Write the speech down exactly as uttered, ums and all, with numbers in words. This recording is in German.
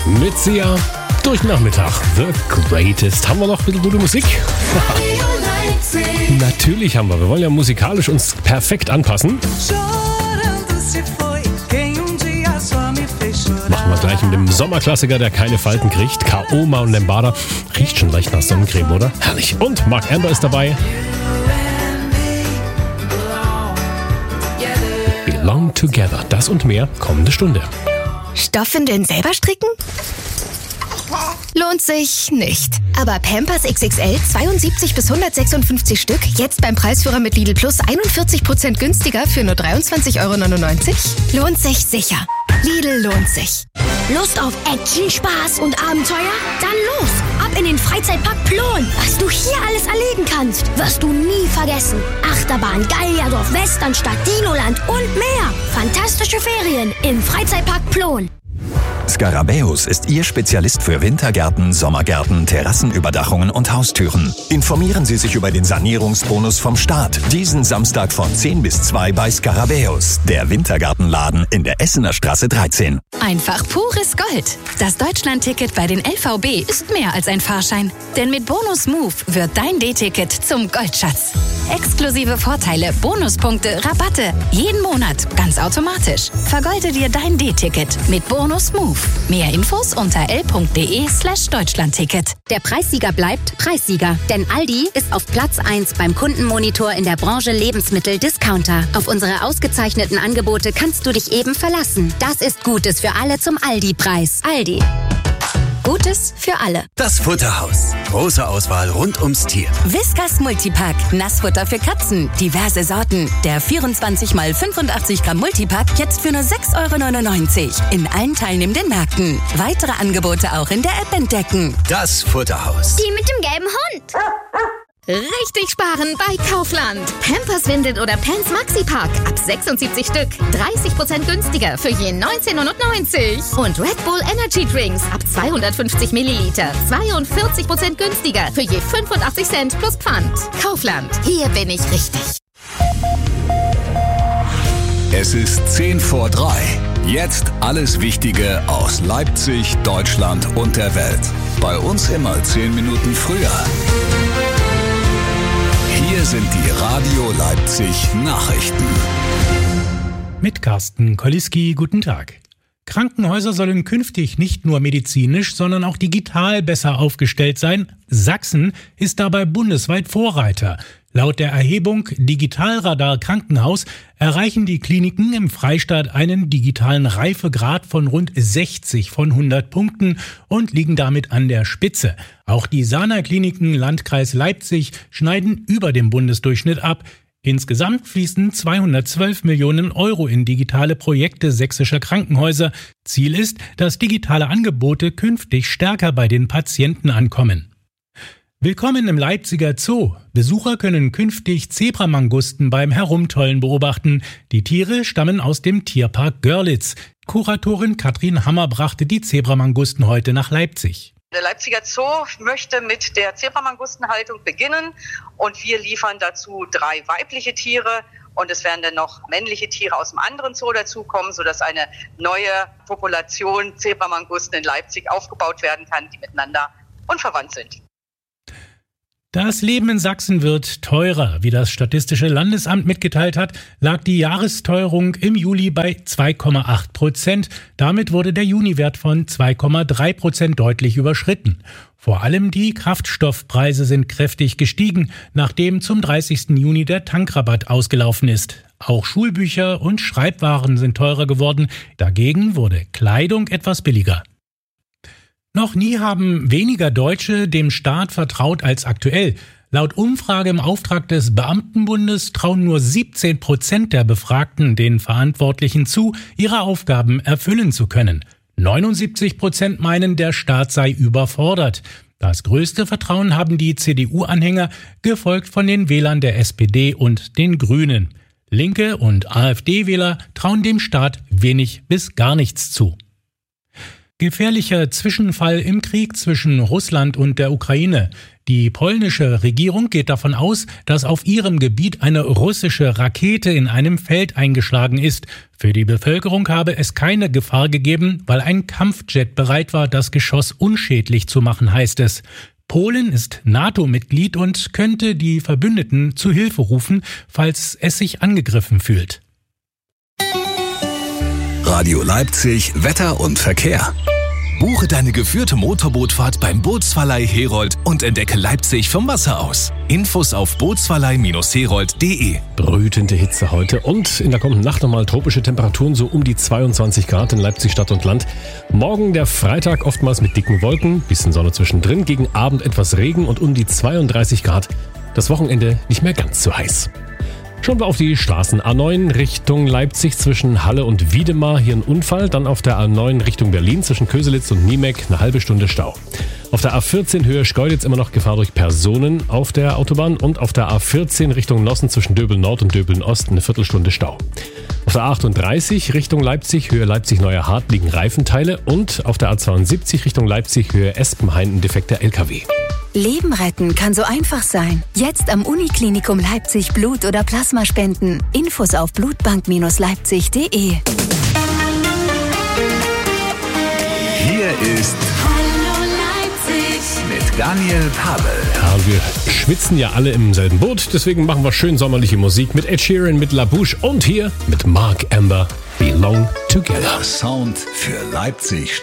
mit Sia. Durch den Nachmittag. The Greatest. Haben wir noch ein bisschen gute Musik? Natürlich haben wir. Wir wollen ja musikalisch uns perfekt anpassen. Machen wir gleich mit dem Sommerklassiker, der keine Falten kriegt. Kaoma und Lambada. Riecht schon leicht nach Sonnencreme, oder? Herrlich. Und Mark Amber ist dabei. Belong Together. Das und mehr kommende Stunde. Stoffwindeln selber stricken? Lohnt sich nicht. Aber Pampers X X L zweiundsiebzig bis hundertsechsundfünfzig Stück jetzt beim Preisführer mit Lidl Plus einundvierzig Prozent günstiger für nur dreiundzwanzig Euro neunundneunzig? Lohnt sich sicher. Lidl lohnt sich. Lust auf Action, Spaß und Abenteuer? Dann los! Ab in den Freizeitpark Plon. Was du hier alles erleben kannst, wirst du nie vergessen. Achterbahn, Gallierdorf, Westernstadt, Dinoland und mehr. Fantastische Ferien im Freizeitpark Plon. Scarabäus ist Ihr Spezialist für Wintergärten, Sommergärten, Terrassenüberdachungen und Haustüren. Informieren Sie sich über den Sanierungsbonus vom Staat. Diesen Samstag von zehn bis zwei bei Scarabäus, der Wintergartenladen in der Essener Straße dreizehn. Einfach pures Gold. Das Deutschland-Ticket bei den L V B ist mehr als ein Fahrschein. Denn mit Bonus Move wird dein D-Ticket zum Goldschatz. Exklusive Vorteile, Bonuspunkte, Rabatte. Jeden Monat, ganz automatisch. Vergolde dir dein D-Ticket mit Bonus Move. Mehr Infos unter l.de slash Deutschlandticket. Der Preissieger bleibt Preissieger. Denn Aldi ist auf Platz eins beim Kundenmonitor in der Branche Lebensmittel-Discounter. Auf unsere ausgezeichneten Angebote kannst du dich eben verlassen. Das ist Gutes für alle zum Aldi-Preis. Aldi. Gutes für alle. Das Futterhaus. Große Auswahl rund ums Tier. Whiskas Multipack. Nassfutter für Katzen. Diverse Sorten. Der vierundzwanzig mal fünfundachtzig Gramm Multipack jetzt für nur sechs Euro neunundneunzig. In allen teilnehmenden Märkten. Weitere Angebote auch in der App entdecken. Das Futterhaus. Die mit dem gelben Hund. Richtig sparen bei Kaufland. Pampers Windeln oder Pants Maxi Pack ab sechsundsiebzig Stück. dreißig Prozent günstiger für je neunzehn neunundneunzig. Und Red Bull Energy Drinks ab zweihundertfünfzig Milliliter. zweiundvierzig Prozent günstiger für je fünfundachtzig Cent plus Pfand. Kaufland. Hier bin ich richtig. Es ist zehn vor drei. Jetzt alles Wichtige aus Leipzig, Deutschland und der Welt. Bei uns immer zehn Minuten früher. Hier sind die Radio Leipzig Nachrichten. Mit Carsten Koliski, guten Tag. Krankenhäuser sollen künftig nicht nur medizinisch, sondern auch digital besser aufgestellt sein. Sachsen ist dabei bundesweit Vorreiter. Laut der Erhebung Digitalradar Krankenhaus erreichen die Kliniken im Freistaat einen digitalen Reifegrad von rund sechzig von hundert Punkten und liegen damit an der Spitze. Auch die Sana-Kliniken Landkreis Leipzig schneiden über dem Bundesdurchschnitt ab. Insgesamt fließen zweihundertzwölf Millionen Euro in digitale Projekte sächsischer Krankenhäuser. Ziel ist, dass digitale Angebote künftig stärker bei den Patienten ankommen. Willkommen im Leipziger Zoo. Besucher können künftig Zebramangusten beim Herumtollen beobachten. Die Tiere stammen aus dem Tierpark Görlitz. Kuratorin Katrin Hammer brachte die Zebramangusten heute nach Leipzig. Der Leipziger Zoo möchte mit der Zebramangustenhaltung beginnen und wir liefern dazu drei weibliche Tiere und es werden dann noch männliche Tiere aus dem anderen Zoo dazukommen, sodass eine neue Population Zebramangusten in Leipzig aufgebaut werden kann, die miteinander unverwandt sind. Das Leben in Sachsen wird teurer. Wie das Statistische Landesamt mitgeteilt hat, lag die Jahresteuerung im Juli bei zwei Komma acht Prozent. Damit wurde der Juniwert von zwei Komma drei Prozent deutlich überschritten. Vor allem die Kraftstoffpreise sind kräftig gestiegen, nachdem zum dreißigsten Juni der Tankrabatt ausgelaufen ist. Auch Schulbücher und Schreibwaren sind teurer geworden. Dagegen wurde Kleidung etwas billiger. Noch nie haben weniger Deutsche dem Staat vertraut als aktuell. Laut Umfrage im Auftrag des Beamtenbundes trauen nur siebzehn Prozent der Befragten den Verantwortlichen zu, ihre Aufgaben erfüllen zu können. neunundsiebzig Prozent meinen, der Staat sei überfordert. Das größte Vertrauen haben die C D U-Anhänger, gefolgt von den Wählern der S P D und den Grünen. Linke und AfD-Wähler trauen dem Staat wenig bis gar nichts zu. Gefährlicher Zwischenfall im Krieg zwischen Russland und der Ukraine. Die polnische Regierung geht davon aus, dass auf ihrem Gebiet eine russische Rakete in einem Feld eingeschlagen ist. Für die Bevölkerung habe es keine Gefahr gegeben, weil ein Kampfjet bereit war, das Geschoss unschädlich zu machen, heißt es. Polen ist NATO-Mitglied und könnte die Verbündeten zu Hilfe rufen, falls es sich angegriffen fühlt. Radio Leipzig, Wetter und Verkehr. Buche deine geführte Motorbootfahrt beim Bootsverleih Herold und entdecke Leipzig vom Wasser aus. Infos auf bootsverleih herold punkt de. Brütende Hitze heute und in der kommenden Nacht nochmal tropische Temperaturen, so um die zweiundzwanzig Grad in Leipzig Stadt und Land. Morgen der Freitag oftmals mit dicken Wolken, bisschen Sonne zwischendrin, gegen Abend etwas Regen und um die zweiunddreißig Grad. Das Wochenende nicht mehr ganz so heiß. Schauen wir auf die Straßen. A neun Richtung Leipzig zwischen Halle und Wiedemar, hier ein Unfall. Dann auf der A neun Richtung Berlin zwischen Köselitz und Niemek eine halbe Stunde Stau. Auf der A vierzehn Höhe Schkeuditz immer noch Gefahr durch Personen auf der Autobahn. Und auf der A vierzehn Richtung Nossen zwischen Döbeln Nord und Döbeln Ost eine Viertelstunde Stau. Auf der A achtunddreißig Richtung Leipzig, Höhe Leipzig-Neuer Hart liegen Reifenteile. Und auf der A zweiundsiebzig Richtung Leipzig, Höhe Espenhain ein defekter L K W. Leben retten kann so einfach sein. Jetzt am Uniklinikum Leipzig Blut oder Plasma spenden. Infos auf blutbank leipzig punkt de. Hier ist Hallo Leipzig mit Daniel Pavel. Ja, wir schwitzen ja alle im selben Boot, deswegen machen wir schön sommerliche Musik mit Ed Sheeran, mit La Bouche und hier mit Mark Amber, Belong Together. Sound für Leipzig.